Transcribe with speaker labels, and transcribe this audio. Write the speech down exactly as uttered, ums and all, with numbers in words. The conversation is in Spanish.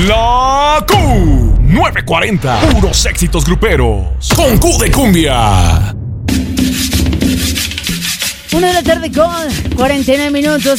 Speaker 1: La Q novecientos cuarenta, puros éxitos gruperos, con Q de cumbia.
Speaker 2: Una de la tarde con cuarenta y nueve minutos.